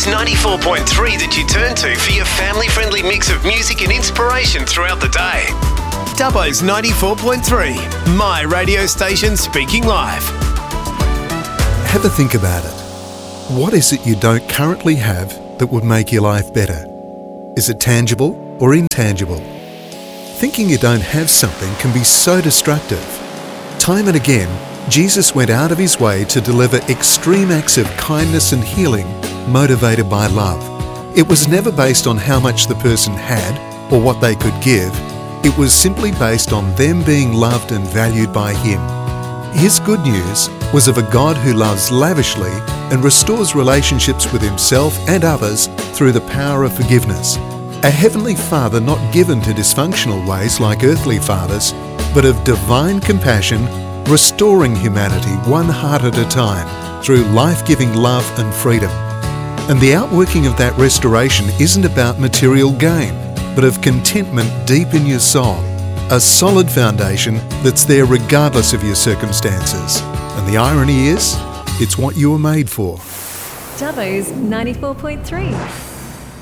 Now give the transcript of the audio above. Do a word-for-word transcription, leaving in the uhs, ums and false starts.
ninety-four point three that you turn to for your family-friendly mix of music and inspiration throughout the day. Dubbo's ninety-four point three, my radio station speaking live. Have a think about it. What is it you don't currently have that would make your life better? Is it tangible or intangible? Thinking you don't have something can be so destructive. Time and again, Jesus went out of his way to deliver extreme acts of kindness and healing motivated by love. It was never based on how much the person had or what they could give. It was simply based on them being loved and valued by him. His good news was of a God who loves lavishly and restores relationships with himself and others through the power of forgiveness. A heavenly Father not given to dysfunctional ways like earthly fathers, but of divine compassion, restoring humanity one heart at a time through life-giving love and freedom. And the outworking of that restoration isn't about material gain, but of contentment deep in your soul, a solid foundation that's there regardless of your circumstances. And the irony is, it's what you were made for. Dubbo's ninety-four point three.